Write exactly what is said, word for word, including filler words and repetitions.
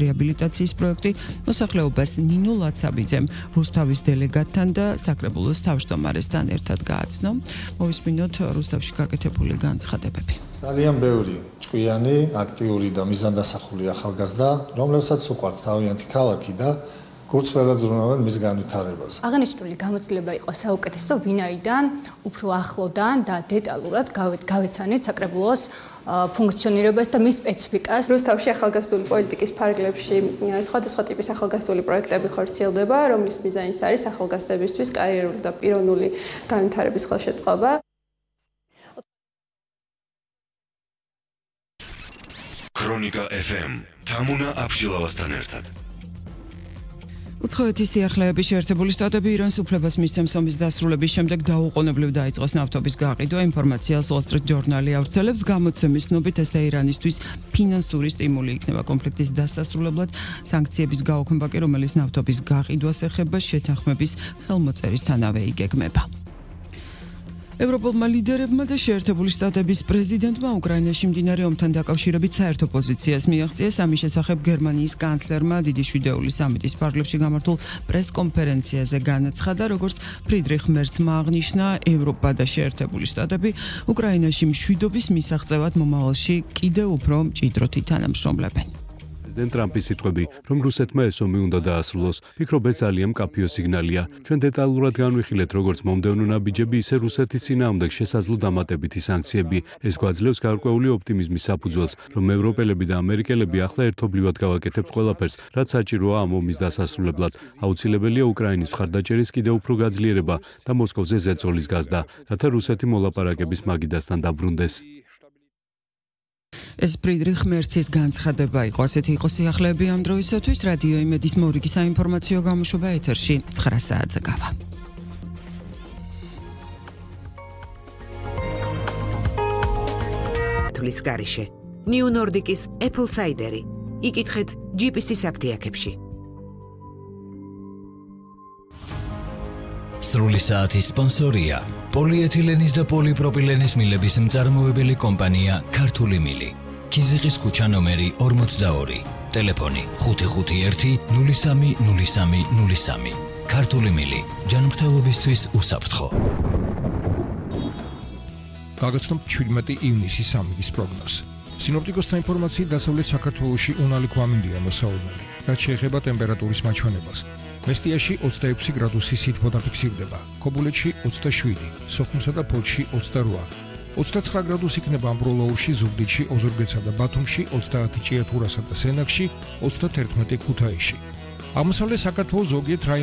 რეაბილიტაციის პროექტი, მოსახლეობას ნინო ლაცაბიძემ რუსთავის დელეგატთან და საკრებულოს თავმჯდომარესთან ერთად გააცნო. მოვისმინოთ რუსთავში გაკეთებული განცხადებები. ძალიან ბევრი ჭკვიანი, აქტიური და მიზანდასახული ახალგაზრდა, რომლებსაც უყვართ თავიანთი ქალაქი და კურცველად ზრუნავენ მის განვითარებას. აღნიშნული გამოცდილება იყო საუკეთესო, ვინაიდან უფრო ახლოდან და დეტალურად გავეცანით საკრებულოს ფუნქციონირებას და მის სპეციფიკას. რუსთავში ახალგაზრდული პოლიტიკის ფარგლებში სხვადასხვა ტიპის ახალგაზრდული პროექტები ხორციელდება, რომლის მიზანიც არის ახალგაზრდებისთვის კარიერული და პიროვნული განვითარების ხელშეწყობა. ქრონიკა ეფ ემ თამუნა აბშილავასთან ერთად. უცხოეთის სიახლეების შეერთებული შტატები ირანს უფლებას მისცემს ომის დასრულების შემდეგ დაუყოვნებლივ დაიწყოს ნავთობის გაყიდვა. ინფორმაციას Wall Street Journal-ი ავრცელებს. გამოცემის ცნობით ეს და ირანისთვის ფინანსური სტიმული იქნება კონფლიქტის დასასრულებლად. სანქციების გაუქმება კი, რომელიც ნავთობის გაყიდვას ეხება, შეთანხმების ხელმოწერისთანავე იგეგმება. ევროპულმა ლიდერებმა და შეერთებული შტატების პრეზიდენტმა უკრაინაში მდინარე ომთან დაკავშირებით საერთო პოზიციას მიაღწიეს. ამის შესახებ გერმანიის კანცლერმა დიდი შვიდეული სამიტის ფარგლებში გამართულ პრესკონფერენციაზე განაცხადა, როგორც ფრიდრიხ მერცმა აღნიშნა, ევროპა და შეერთებული შტატები უკრაინაში მშვიდობის მისაღწევად მომავალში კიდევ უფრო მჭიდროდ ითანამშრომლებენ. პრეზიდენტ ტრამპის სიტყვები, რომ რუსეთმა ეს ომი უნდა დაასრულოს, ფიქრობ ეს ძალიან მკაფიო სიგნალია. ჩვენ დეტალურად განვიხილეთ, როგორც მომდევნო ნაბიჯები, ისე რუსეთის წინააღმდეგ შესაძლო დამატებითი სანქციები. ეს გვაძლევს გარკვეული ოპტიმიზმის საფუძველს, რომ ევროპელები და ამერიკელები ახლა ერთობლივად გავაკეთებთ ყველაფერს, რაც საჭიროა ამ ომის დასასრულებლად. აუცილებელია უკრაინის მხარდაჭერის კიდევ უფრო გაძლიერება და მოსკოვზე ზეწოლის გაზრდა, რათა რუსეთი მოლაპარაკების მაგიდასთან დაბრუნდეს. ეს ფრიდრიხ მერცის განცხადება იყო. ასეთი იყო სიახლეები ამ დროისათვის. რადიო იმედის მორიგი საინფორმაციო გამოშვება ეთერში ცხრა საათზე გავა. თulis gariše. New Nordic's Apple Cider. იკითხეთ ჯი პი სი საფთიაქებში. სრული საათის სპონსორია პოლიეთილენის და პოლიპროპილენის მილების მწარმოებელი კომპანია ქართული მილი. ქიზიყის ქუჩა ნომერი ორმოცდაორი. ტელეფონი ხუთი ხუთი ერთი ნული სამი ნული სამი ნული სამი. ქართული მილი ჯანმრთელობისთვის უსაფრთხო. გაგაცნობთ შვიდმეტი ივნისის სამების პროგნოზს. სინოპტიკოსთა ინფორმაციით დასავლეთ საქართველოში უნალი გვამინდია მოსაუბნელი, რაც შეეხება ტემპერატურის მაჩვენებას. მესტიაში ოცდაექვსი გრადუსი სითბო დაფიქსირდება, ქობულეთში ოცდაშვიდი, სოხუმსა და ფოთში ოცდარვა, ოცდაცხრა გრადუსი იქნება ამბროლოურში, ზუგდიდში, ოზურგეთსა და ბათუმში, ოცდაათი ჭიათურასა და სენაკში, ოცდათერთმეტი ქუთაისში. აღმოსავლეთ საქართველოს ზოგიერთ რაიონში